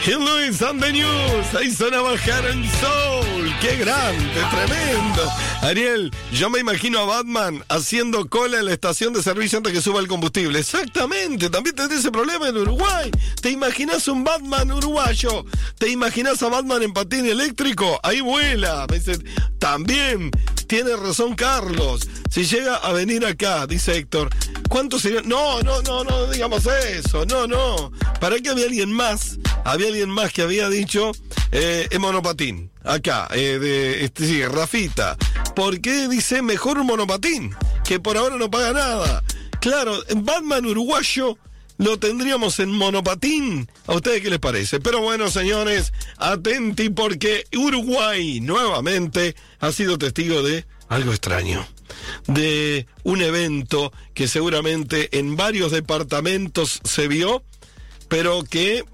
Y Luis and the News, ahí sonaba Heart and Soul. ¡Qué grande, tremendo! Ariel, yo me imagino a Batman haciendo cola en la estación de servicio antes que suba el combustible. Exactamente, también tenés ese problema en Uruguay. ¿Te imaginás un Batman uruguayo? ¿Te imaginás a Batman en patín eléctrico? Ahí vuela. Me dice, también tiene razón Carlos. Si llega a venir acá, dice Héctor, ¿cuánto sería? No digamos eso, no. ¿Para qué había alguien más? Había alguien más que había dicho en monopatín. Acá, sí, Rafita. ¿Por qué dice mejor un monopatín? Que por ahora no paga nada. Claro, Batman uruguayo lo tendríamos en monopatín. ¿A ustedes qué les parece? Pero bueno, señores, atenti porque Uruguay nuevamente ha sido testigo de algo extraño. De un evento que seguramente en varios departamentos se vio, pero que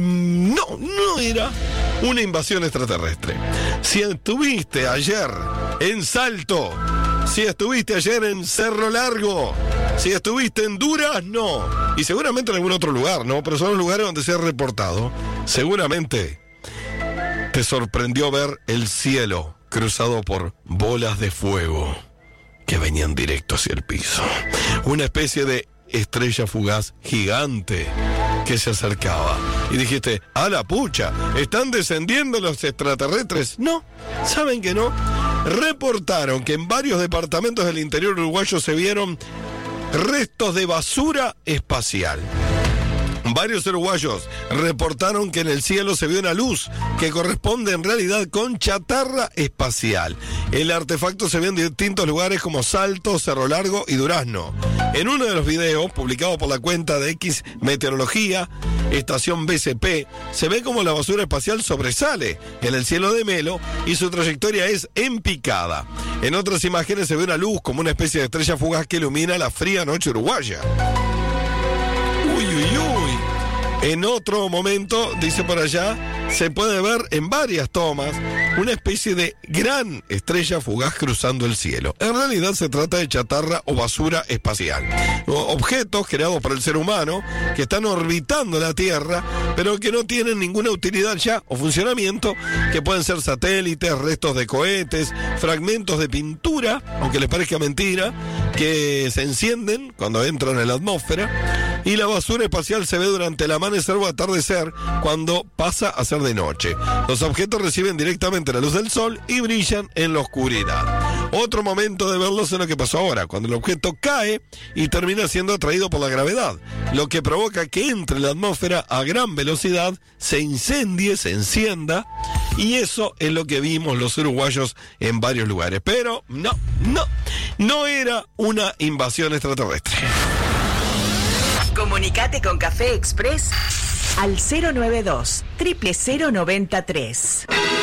no era una invasión extraterrestre. Si estuviste ayer en Salto, si estuviste ayer en Cerro Largo, si estuviste en Durazno, y seguramente en algún otro lugar, ¿no? Pero son los lugares donde se ha reportado. Seguramente te sorprendió ver el cielo cruzado por bolas de fuego que venían directo hacia el piso. Una especie de estrella fugaz gigante que se acercaba. Y dijiste, ¡a la pucha! ¿Están descendiendo los extraterrestres? No, ¿saben que no? Reportaron que en varios departamentos del interior uruguayo se vieron restos de basura espacial. Varios uruguayos reportaron que en el cielo se vio una luz que corresponde en realidad con chatarra espacial. El artefacto se vio en distintos lugares como Salto, Cerro Largo y Durazno. En uno de los videos, publicado por la cuenta de X Meteorología, estación BCP, se ve como la basura espacial sobresale en el cielo de Melo y su trayectoria es en picada. En otras imágenes se ve una luz como una especie de estrella fugaz que ilumina la fría noche uruguaya. En otro momento, dice por allá, se puede ver en varias tomas una especie de gran estrella fugaz cruzando el cielo. En realidad se trata de chatarra o basura espacial. Objetos creados por el ser humano que están orbitando la Tierra, pero que no tienen ninguna utilidad ya o funcionamiento, que pueden ser satélites, restos de cohetes, fragmentos de pintura, aunque les parezca mentira, que se encienden cuando entran en la atmósfera. Y la basura espacial se ve durante el amanecer o atardecer cuando pasa a ser de noche. Los objetos reciben directamente la luz del sol y brillan en la oscuridad. Otro momento de verlos es lo que pasó ahora, cuando el objeto cae y termina siendo atraído por la gravedad, lo que provoca que entre en la atmósfera a gran velocidad, se incendie, se encienda, y eso es lo que vimos los uruguayos en varios lugares. Pero no era una invasión extraterrestre. Comunicate con Café Express al 092-000903.